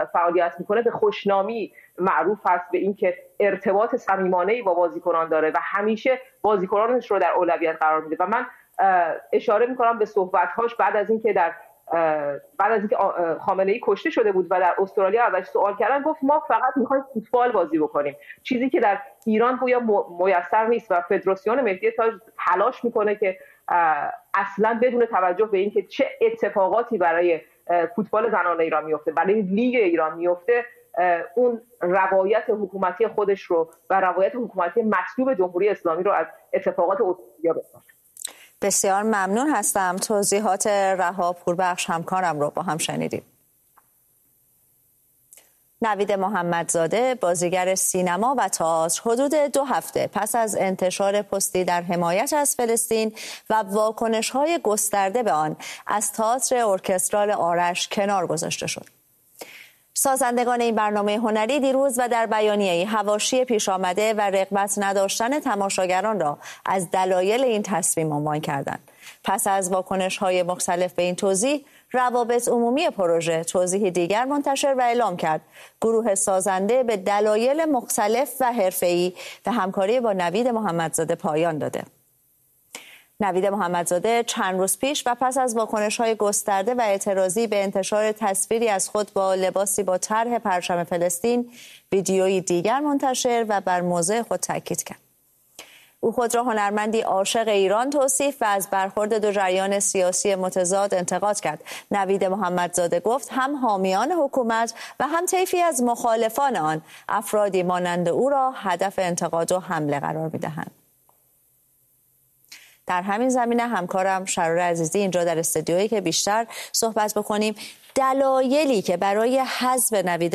فعالیت میکنه به خوشنامی معروف هست، به اینکه ارتباط صمیمانه‌ای با بازیکنان داره و همیشه بازیکنانش رو در اولویت قرار میده. و من اشاره میکنم به صحبت‌هاش بعد از اینکه خامنه‌ای کشته شده بود و در استرالیا ازش سوال کردن، گفت ما فقط می‌خوایم فوتبال بازی بکنیم، چیزی که در ایران گویا میسر نیست و فدراسیون مهدی تاج تلاش میکنه که اصلا بدون توجه به اینکه چه اتفاقاتی برای فوتبال زنان ایران میفته، برای لیگ ایران میفته، اون روایت حکومتی خودش رو و روایت حکومتی مطلوب جمهوری اسلامی رو از اتفاقات استرالیا بسازه. بسیار ممنون هستم. توضیحات رها پوربخش همکارم رو با هم شنیدیم. نوید محمدزاده، بازیگر سینما و تئاتر، حدود 2 هفته پس از انتشار پستی در حمایت از فلسطین و واکنش‌های گسترده به آن از تئاتر ارکسترال آرش کنار گذاشته شد. سازندگان این برنامه هنری دیروز و در بیانیه‌ای حواشی پیش آمده و رغبت نداشتن تماشاگران را از دلایل این تصمیم عنوان کردند. پس از واکنش‌های مختلف به این توضیح، روابط عمومی پروژه توضیحی دیگر منتشر و اعلام کرد گروه سازنده به دلایل مختلف و حرفه‌ای و همکاری با نوید محمدزاده پایان داده. نوید محمدزاده چند روز پیش و پس از واکنش‌های گسترده و اعتراضی به انتشار تصویری از خود با لباسی با طرح پرچم فلسطین، ویدیویی دیگر منتشر و بر موضع خود تاکید کرد. او خود را هنرمندی عاشق ایران توصیف و از برخورد 2 جریان سیاسی متضاد انتقاد کرد. نوید محمدزاده گفت هم حامیان حکومت و هم طیفی از مخالفان آن افرادی مانند او را هدف انتقاد و حمله قرار می‌دهند. در همین زمینه همکارم شرار عزیزی اینجا در استودیویی که بیشتر صحبت بکنیم دلایلی که برای حذف نوید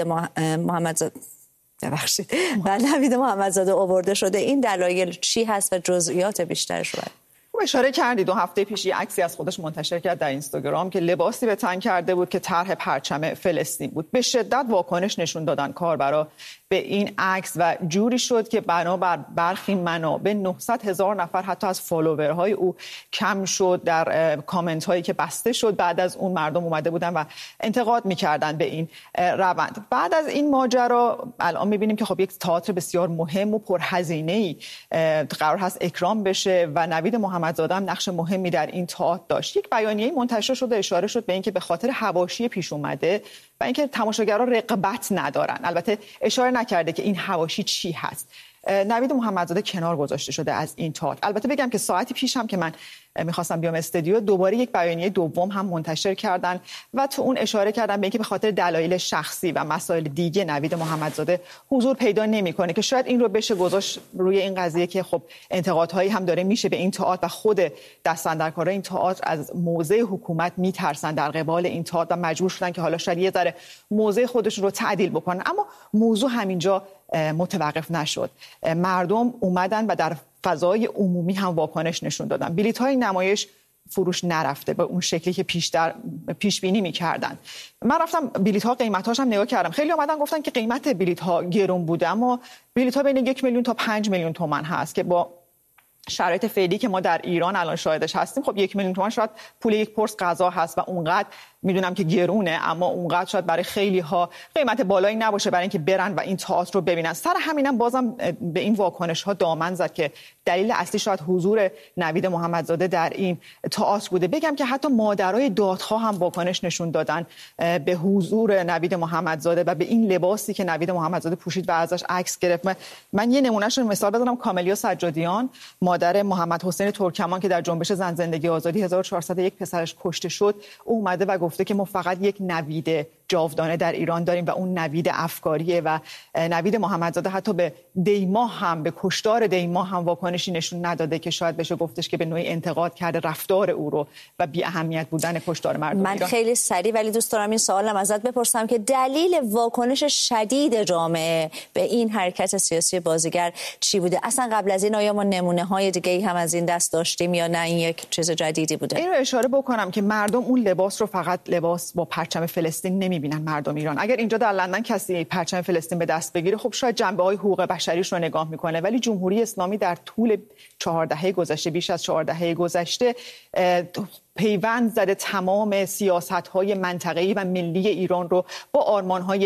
محمدزاده آورده شده، این دلایل چی هست و جزئیات بیشترش رو اشاره کردی 2 هفته پیش یه عکسی از خودش منتشر کرد در اینستاگرام که لباسی به تن کرده بود که طرح پرچم فلسطین بود. به شدت واکنش نشون دادن کاربرا به این عکس و جوری شد که بنابر برخی منابع 900,000 نفر حتی از فالوورهای او کم شد. در کامنت هایی که بسته شد بعد از اون مردم اومده بودن و انتقاد میکردن به این روند. بعد از این ماجرا الان میبینیم که خب یک تئاتر بسیار مهم و پرهزینه‌ای قرار هست اکرام بشه و نوید محمدزاده هم نقش مهمی در این تئاتر داشت. یک بیانیه منتشر شده اشاره شد به اینکه به خاطر حواشی پیش اومده و اینکه تماشاگران رغبت ندارن. البته اشاره نکرده که این حواشی چی هست. نوید محمدزاده کنار گذاشته شده از این تئاتر. البته بگم که ساعتی پیش هم که من میخواستم بیام استودیو دوباره یک بیانیه دوم هم منتشر کردن و تو اون اشاره کردن به اینکه به خاطر دلایل شخصی و مسائل دیگه نوید محمدزاده حضور پیدا نمیکنه، که شاید این رو بشه گذاشت روی این قضیه که خب انتقادهایی هم داره میشه به این تئاتر و خود دستاندرکارای این تئاتر از موضع حکومت میترسن در قبال این تئاتر و مجبور شدن که حالا شاید یه ذره موضع خودشون رو تعدیل بکنن. اما موضوع همینجا متوقف نشد. مردم اومدن و در فضای عمومی هم واکنش نشون دادن. بلیط‌های نمایش فروش نرفته به اون شکلی که پیش بینی می‌کردن. من رفتم بلیط‌ها قیمت‌هاش هم نگاه کردم. خیلی اومدن گفتن که قیمت بلیط‌ها گرون بوده، اما بلیط‌ها بین 1 میلیون تا 5 میلیون تومان هست که با شرایط فعلی که ما در ایران الان شاهدش هستیم، خب 1 میلیون تومان شاید پول یک پرس غذا هست و اونقدر میدونم که گرونه، اما اونقدر شاید برای خیلی ها قیمت بالایی نباشه برای اینکه برن و این تئاتر رو ببینن. سر همینم بازم به این واکنش ها دامن زد که دلیل اصلی شاید حضور نوید محمدزاده در این تئاتر بوده. بگم که حتی مادرای دادخواه هم واکنش نشون دادن به حضور نوید محمدزاده و به این لباسی که نوید محمدزاده پوشید و ازش عکس گرفت. من یه نمونهش رو مثال بزنم. کاملیا سجادیان، مادر محمد حسین ترکمان که در جنبش زن زندگی آزادی 1401 پسرش کشته شد، او اومده و گفته که ما فقط یک نوید جاودانه در ایران داریم و اون نوید افکاریه. و نوید محمدزاده حتی به دیما هم، به کشتار دیما هم واکنشی نشون نداده که شاید بشه گفتش که به نوعی انتقاد کرده رفتار او رو و بی اهمیت بودن کشتار مردم من ایران. خیلی سریع ولی دوست دارم این سوالم ازت بپرسم که دلیل واکنش شدید جامعه به این حرکت سیاسی بازیگر چی بوده؟ اصلا قبل از این آیا ما نمونه‌های دیگه‌ای هم از این دست داشتیم یا نه این یک چیز جدیدی بوده؟ این رو اشاره بکنم که مردم اون لباس رو فقط لباس با پرچم فلسطین نمی‌بینن. مردم ایران اگر اینجا در لندن کسی پرچم فلسطین به دست بگیره، خب شاید جنبه‌های حقوق بشریش رو نگاه میکنه، ولی جمهوری اسلامی در طول 4 دهه گذشته، بیش از 4 دهه گذشته، پیوند زده تمام سیاست‌های منطقه‌ای و ملی ایران رو با آرمان‌های